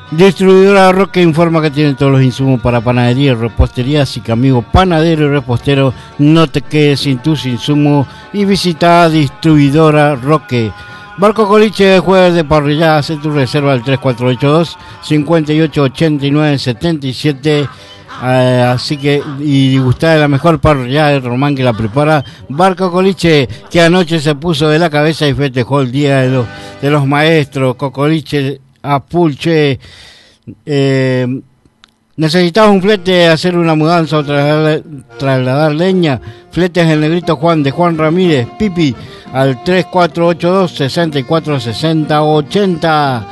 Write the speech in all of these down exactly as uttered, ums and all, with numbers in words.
Distribuidora Roque informa que tienen todos los insumos para panadería y repostería, así que amigo panadero y repostero, no te quedes sin tus insumos y visita Distribuidora Roque. Barco Coliche, jueves de parrillada, hace tu reserva al tres cuatro ocho dos, cinco ocho ocho nueve siete siete. Uh, así que, y gustar de la mejor parrillada de Román que la prepara Barco Coliche, que anoche se puso de la cabeza y festejó el día de los, de los maestros. Cocoliche a Pulche. Eh, necesitabas un flete, hacer una mudanza o trasladar, trasladar leña. Fletes el Negrito Juan de Juan Ramírez, Pipi, al tres cuatro ocho dos, seis cuatro seis cero ochenta.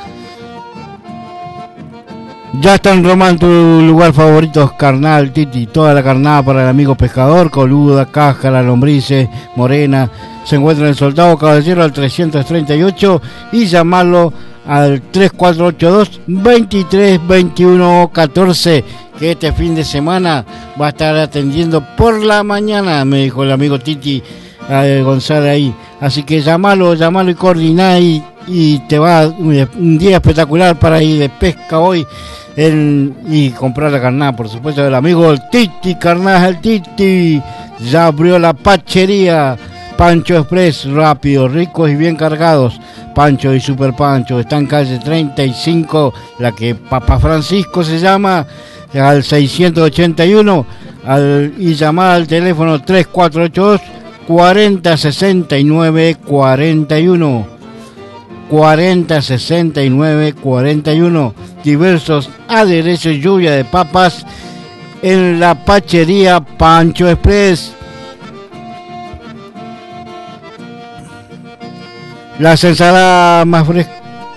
Ya está en Román tu lugar favorito, Carnal Titi, toda la carnada para el amigo pescador, coluda, cáscara, lombrices, morena. Se encuentra en el Soldado Caballero al trescientos treinta y ocho y llamarlo al tres cuatro ocho dos, veintitrés veintiuno catorce, que este fin de semana va a estar atendiendo por la mañana, me dijo el amigo Titi eh, González ahí. Así que llamalo, llamalo y coordiná y, y te va un día espectacular para ir de pesca hoy. El, y comprar la carnada, por supuesto, del amigo el Titi, carnada el Titi. Ya abrió la pachería Pancho Express, rápido, ricos y bien cargados. Pancho y Super Pancho, está en calle treinta y cinco, la que Papa Francisco se llama, al seiscientos ochenta y uno, al, y llamar al teléfono tres cuatro ocho dos, cuarenta sesenta y nueve cuarenta y uno. cuarenta sesenta y nueve cuarenta y uno. Diversos aderezos, lluvia de papas en la pachería Pancho Express. Las ensaladas más frescas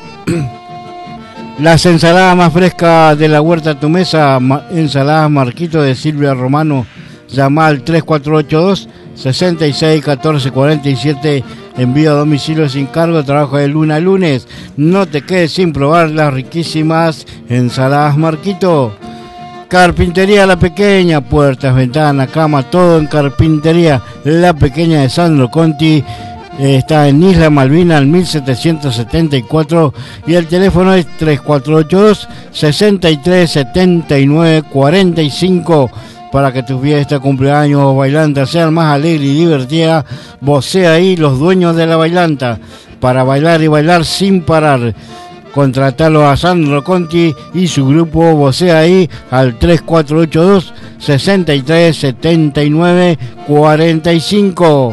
Las ensaladas más frescas de la huerta a tu mesa, ensaladas Marquito de Silvia Romano. Llama al tres cuatro ocho dos, seis seis uno cuatro cuatro siete. Envío a domicilio sin cargo, trabajo de lunes a lunes. No te quedes sin probar las riquísimas ensaladas Marquito. Carpintería La Pequeña, puertas, ventanas, cama, todo en Carpintería La Pequeña de Sandro Conti. Eh, está en Isla Malvina al mil setecientos setenta y cuatro y el teléfono es tres cuatro ocho dos, seis tres siete nueve cuatro cinco. Para que tu fiesta, cumpleaños o bailanta sean más alegre y divertida, vocea ahí los dueños de la bailanta, para bailar y bailar sin parar. Contratalo a Sandro Conti y su grupo, vocea ahí al tres cuatro ocho dos, seis tres siete nueve cuatro cinco.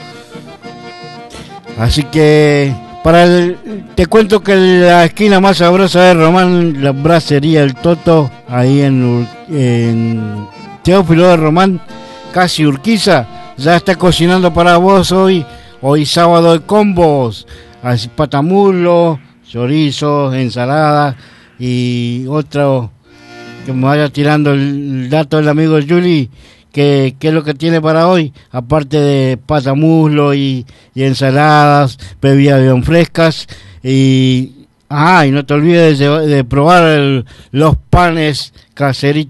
Así que para el, te cuento que la esquina más sabrosa de Román, la bracería El Toto, ahí en, en Teófilo de Román, casi Urquiza, ya está cocinando para vos hoy, hoy sábado de combos, así patamulo, chorizo, ensalada y otro, que me vaya tirando el dato del amigo Juli, que, que es lo que tiene para hoy, aparte de patamuslo y, y ensaladas, bebidas bien frescas y... Ah, y no te olvides de, de probar el, los panes caseritos.